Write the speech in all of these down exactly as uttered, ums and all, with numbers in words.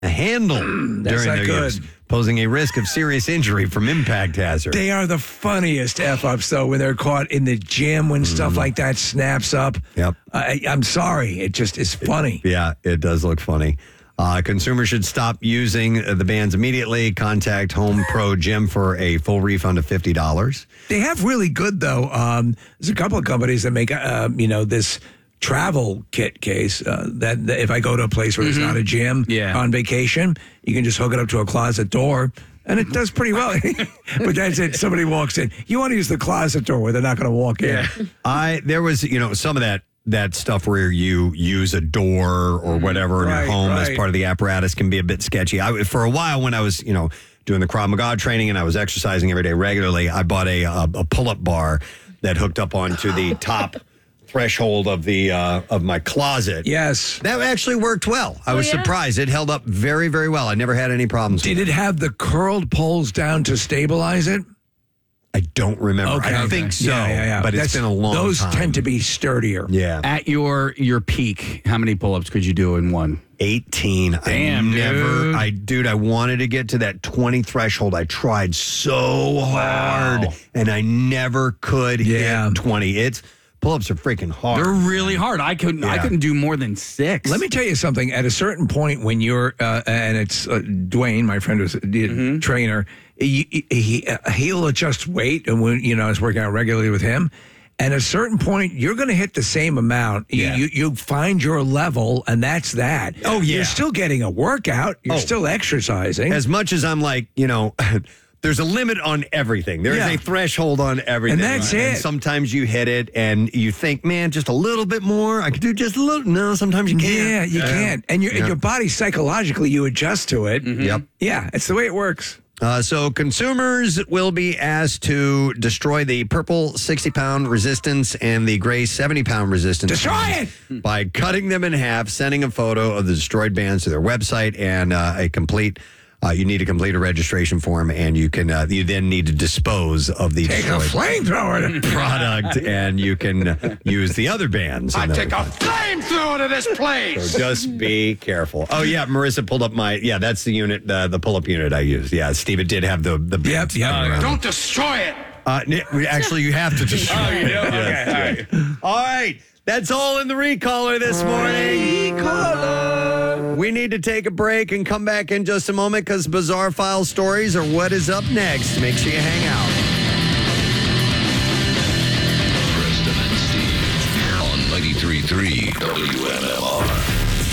a handle during their good. use, posing a risk of serious injury from impact hazard. They are the funniest F-ups, though, when they're caught in the gym when mm. stuff like that snaps up. Yep. I, I'm sorry. It just is funny. It, yeah, it does look funny. Uh, consumers should stop using the bands immediately. Contact Home Pro Gym for a full refund of fifty dollars. They have really good, though. Um, there's a couple of companies that make, uh, you know, this travel kit case uh, that, that if I go to a place where mm-hmm. there's not a gym yeah. on vacation, you can just hook it up to a closet door. And it does pretty well. But that's it. Somebody walks in. You want to use the closet door where they're not going to walk in. Yeah. I There was, you know, some of that. That stuff where you use a door or whatever in right, your home right. as part of the apparatus can be a bit sketchy. I, for a while when I was, you know, doing the Krav Maga training and I was exercising every day regularly, I bought a, a, a pull-up bar that hooked up onto the top threshold of the uh, of my closet. Yes. That actually worked well. I was oh, yeah? surprised. It held up very, very well. I never had any problems. Did it have the curled poles down to stabilize it? I don't remember. Okay, I okay. think so, yeah, yeah, yeah. but That's, it's been a long those time. Those tend to be sturdier. Yeah. At your your peak, how many pull-ups could you do in one? eighteen. Damn, I never, dude. I, dude, I wanted to get to that twenty threshold. I tried so hard, Wow. and I never could Yeah. hit twenty. It's, pull-ups are freaking hard. They're really hard. I couldn't. I Yeah. couldn't do more than six. Let me tell you something. At a certain point when you're, uh, and it's uh, Dwayne, my friend was a mm-hmm. trainer, he, he, he'll adjust weight, and when, you know, I was working out regularly with him. And at a certain point, you're going to hit the same amount. Yeah. You, you you find your level, and that's that. Oh, yeah. You're still getting a workout. You're Oh. still exercising. As much as I'm like, you know, there's a limit on everything. There is Yeah. a threshold on everything. And that's it. Sometimes you hit it and you think, man, just a little bit more. I could do just a little. No, sometimes you can't. Yeah, you can't. And, your Yeah. and your body, psychologically, you adjust to it. Yep. Yeah, it's the way it works. Uh, so consumers will be asked to destroy the purple sixty-pound resistance and the gray seventy-pound resistance Destroy bands it! by cutting them in half, sending a photo of the destroyed bands to their website, and uh, a complete. Uh, you need to complete a registration form, and you can. Uh, you then need to dispose of the Take a destroyed flamethrower. product, and you can uh, use the other bands. I and take a everything. flamethrower to this place. So just be careful. Oh yeah, Marissa pulled up my. Yeah, that's the unit, uh, the pull-up unit I use. Yeah, Steve, it did have the the. Yep, bands yep. around. Don't destroy it. Uh, n- actually, you have to destroy. Oh, you do? it. Okay, Yes, all yes. right. All right. That's all in the recaller this morning. Recaller. We need to take a break and come back in just a moment because Bizarre File stories are what is up next. Make sure you hang out. Preston and Steve on ninety-three point three W M M R.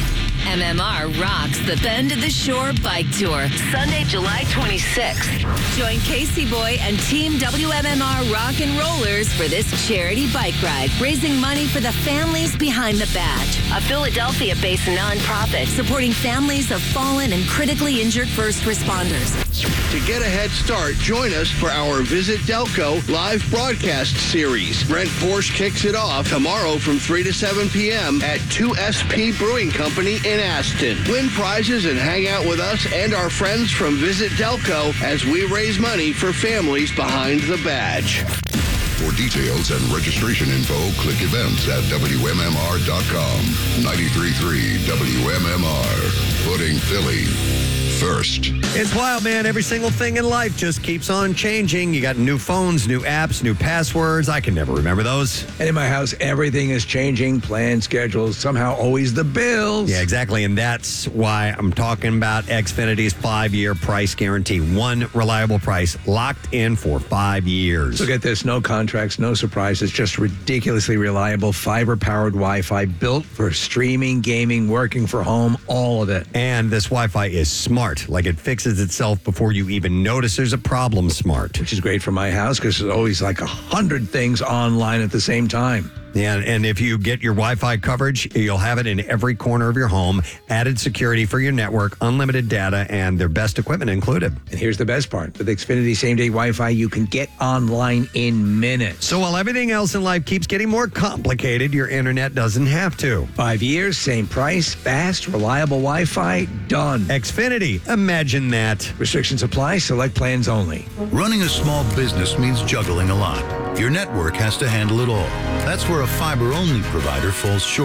M M R rocks the Bend of the Shore Bike Tour, Sunday, July twenty-sixth. Join Casey Boy and Team W M M R Rock and Rollers for this charity bike ride, raising money for the Families Behind the Badge, a Philadelphia-based nonprofit supporting families of fallen and critically injured first responders. To get a head start, join us for our Visit Delco live broadcast series. Brent Porsche kicks it off tomorrow from three to seven p.m. at two S P Brewing Company in Aston. Win prizes and hang out with us and our friends from Visit Delco as we raise money for families behind the badge. For details and registration info, click events at W M M R dot com. ninety-three point three W M M R. Putting Philly first. It's wild, man. Every single thing in life just keeps on changing. You got new phones, new apps, new passwords. I can never remember those. And in my house, everything is changing. Plan, schedules, somehow always the bills. Yeah, exactly. And that's why I'm talking about Xfinity's five-year price guarantee. One reliable price locked in for five years. So get this, no contracts, no surprises, just ridiculously reliable fiber-powered Wi-Fi built for streaming, gaming, working for home, all of it. And this Wi-Fi is smart. Like it fixes itself before you even notice there's a problem smart. Which is great for my house because there's always like a hundred things online at the same time. Yeah, and if you get your Wi-Fi coverage, you'll have it in every corner of your home. Added security for your network, unlimited data, and their best equipment included. And here's the best part. With Xfinity same-day Wi-Fi, you can get online in minutes. So while everything else in life keeps getting more complicated, your internet doesn't have to. Five years, same price, fast, reliable Wi-Fi, done. Xfinity, imagine that. Restrictions apply, select plans only. Running a small business means juggling a lot. Your network has to handle it all. That's where a fiber-only provider falls short.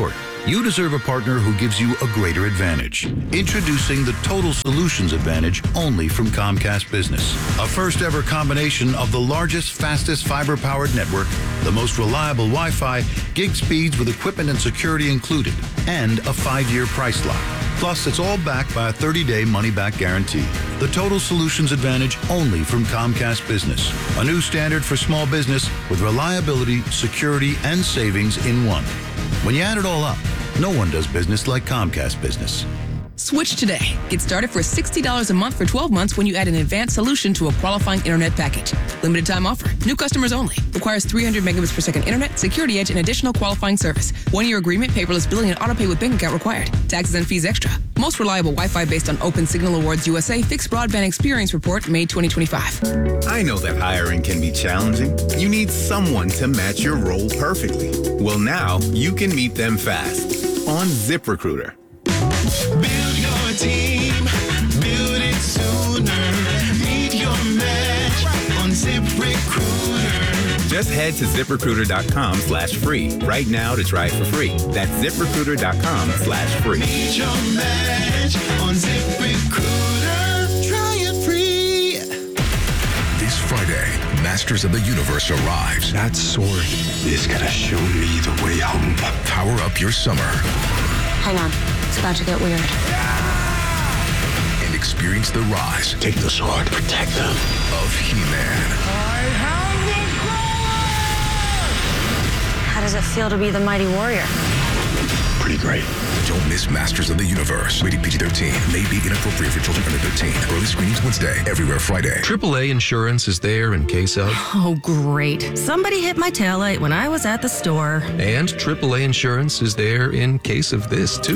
You deserve a partner who gives you a greater advantage. Introducing the Total Solutions Advantage only from Comcast Business. A first ever combination of the largest, fastest fiber-powered network, the most reliable Wi-Fi, gig speeds with equipment and security included, and a five-year price lock. Plus, it's all backed by a thirty-day money-back guarantee. The Total Solutions Advantage only from Comcast Business. A new standard for small business with reliability, security, and savings in one. When you add it all up, no one does business like Comcast Business. Switch today. Get started for sixty dollars a month for twelve months when you add an advanced solution to a qualifying internet package. Limited time offer. New customers only. Requires three hundred megabits per second internet, security edge, and additional qualifying service. One-year agreement, paperless billing, and autopay with bank account required. Taxes and fees extra. Most reliable Wi-Fi based on Open Signal Awards U S A Fixed Broadband Experience Report, May twenty twenty-five. I know that hiring can be challenging. You need someone to match your role perfectly. Well, now you can meet them fast on ZipRecruiter. Build your team, build it sooner. Meet your match on ZipRecruiter. Just head to ZipRecruiter.com slash free right now to try it for free. That's ZipRecruiter.com slash free. Meet your match on ZipRecruiter. Try it free. This Friday, Masters of the Universe arrives. That sword is gonna show me the way home. Power up your summer. Hang on. It's about to get weird. And experience the rise. Take the sword. Protect them. Of He-Man. I have the power! How does it feel to be the mighty warrior? Pretty great. Don't miss Masters of the Universe. Rated P G thirteen. May be inappropriate for children under thirteen. Early screenings Wednesday. Everywhere Friday. triple A Insurance is there in case of... Oh, great. Somebody hit my taillight when I was at the store. And triple A Insurance is there in case of this, too.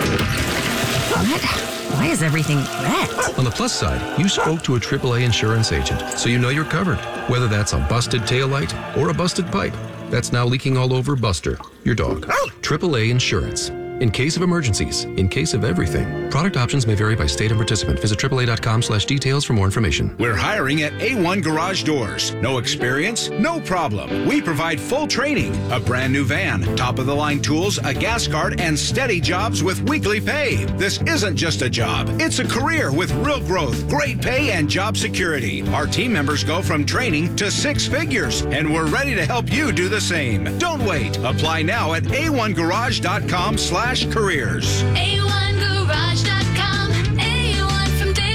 What? Why is everything red? On the plus side, you spoke to a triple A Insurance agent, so you know you're covered. Whether that's a busted taillight or a busted pipe that's now leaking all over Buster, your dog. triple A Insurance. In case of emergencies, in case of everything. Product options may vary by state and participant. Visit triple A dot com slash details for more information. We're hiring at A one Garage Doors. No experience? No problem. We provide full training, a brand new van, top-of-the-line tools, a gas card, and steady jobs with weekly pay. This isn't just a job. It's a career with real growth, great pay, and job security. Our team members go from training to six figures, and we're ready to help you do the same. Don't wait. Apply now at A one Garage dot com slash careers. A one Garage dot com. A one from day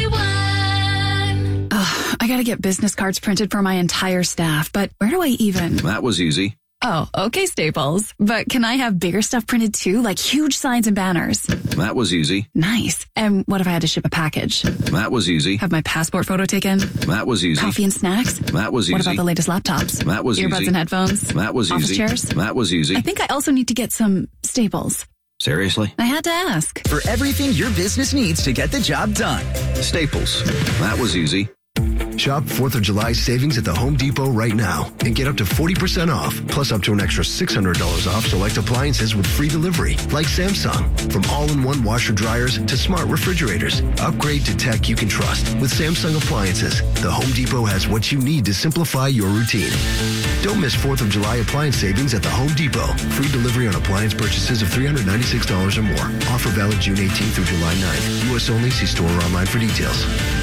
one. Ugh, I gotta get business cards printed for my entire staff, but where do I even? That was easy. Oh, okay, Staples. But can I have bigger stuff printed too, like huge signs and banners? That was easy. Nice. And what if I had to ship a package? That was easy. Have my passport photo taken? That was easy. Coffee and snacks? That was easy. What about the latest laptops? That was Earbuds easy. and headphones? That was Office easy. chairs? That was easy. I think I also need to get some Staples. Seriously? I had to ask. For everything your business needs to get the job done. Staples. That was easy. Shop fourth of July savings at the Home Depot right now and get up to forty percent off, plus up to an extra six hundred dollars off select appliances with free delivery, like Samsung. From all-in-one washer dryers to smart refrigerators, upgrade to tech you can trust with Samsung appliances. The Home Depot has what you need to simplify your routine. Don't miss fourth of July appliance savings at the Home Depot. Free delivery on appliance purchases of three hundred ninety-six dollars or more. Offer valid June eighteenth through July ninth. U S only. See store or online for details.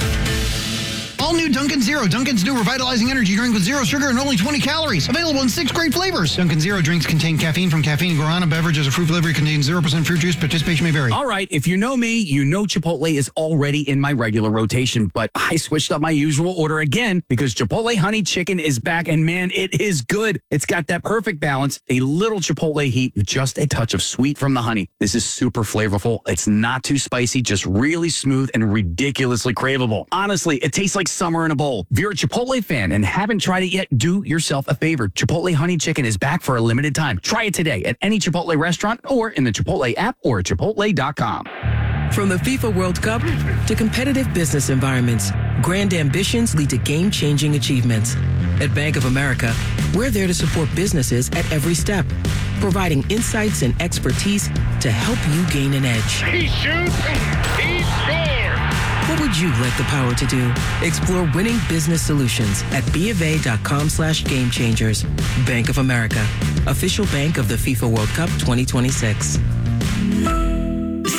All new Dunkin' Zero. Dunkin's new revitalizing energy drink with zero sugar and only twenty calories. Available in six great flavors. Dunkin' Zero drinks contain caffeine from Caffeine Guarana. Beverages of fruit delivery contains zero percent fruit juice. Participation may vary. All right, if you know me, you know Chipotle is already in my regular rotation, but I switched up my usual order again because Chipotle Honey Chicken is back, and man, it is good. It's got that perfect balance, a little Chipotle heat with just a touch of sweet from the honey. This is super flavorful. It's not too spicy, just really smooth and ridiculously craveable. Honestly, it tastes like summer in a bowl. If you're a Chipotle fan and haven't tried it yet, do yourself a favor. Chipotle Honey Chicken is back for a limited time. Try it today at any Chipotle restaurant or in the Chipotle app or chipotle dot com. From the FIFA World Cup to competitive business environments, grand ambitions lead to game-changing achievements. At Bank of America, we're there to support businesses at every step, providing insights and expertise to help you gain an edge. He shoots, he scores! What would you like the power to do? Explore winning business solutions at BofA.com slash game changers. Bank of America, official bank of the FIFA World Cup twenty twenty-six.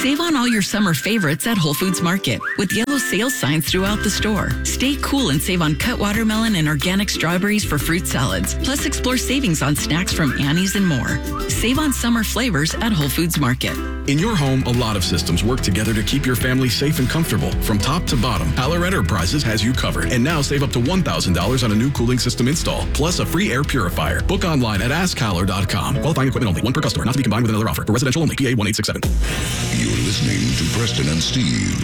Save on all your summer favorites at Whole Foods Market with yellow sales signs throughout the store. Stay cool and save on cut watermelon and organic strawberries for fruit salads. Plus, explore savings on snacks from Annie's and more. Save on summer flavors at Whole Foods Market. In your home, a lot of systems work together to keep your family safe and comfortable. From top to bottom, Haller Enterprises has you covered. And now save up to one thousand dollars on a new cooling system install, plus a free air purifier. Book online at ask haller dot com. Qualifying equipment only. One per customer, not to be combined with another offer. For residential only. P A one eight six seven. You're listening to Preston and Steve